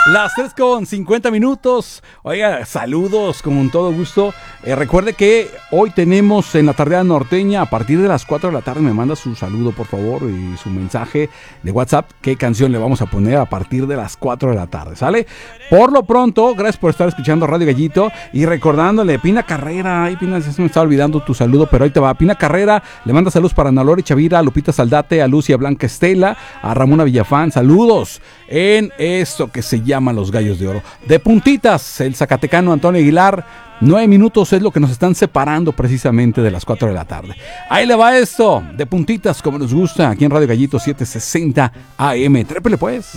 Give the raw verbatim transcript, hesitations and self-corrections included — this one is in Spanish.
Las tres con cincuenta minutos. Oiga, saludos con todo gusto. Eh, recuerde que hoy tenemos en la tardeada norteña, a partir de las cuatro de la tarde, me manda su saludo, por favor, y su mensaje de WhatsApp. ¿Qué canción le vamos a poner a partir de las cuatro de la tarde? ¿Sale? Por lo pronto, gracias por estar escuchando Radio Gallito y recordándole, Pina Carrera. Ay, Pina, se me estaba olvidando tu saludo, pero ahí te va. Pina Carrera le manda saludos para Ana Lore Chavira, a Lupita Saldate, a Lucia Blanca Estela, a Ramona Villafán. Saludos en esto que se llama Los Gallos de Oro. De puntitas, el zacatecano Antonio Aguilar. Nueve minutos es lo que nos están separando precisamente de las cuatro de la tarde. Ahí le va esto, de puntitas como nos gusta, aquí en Radio Gallito setecientos sesenta A M. Trépele pues.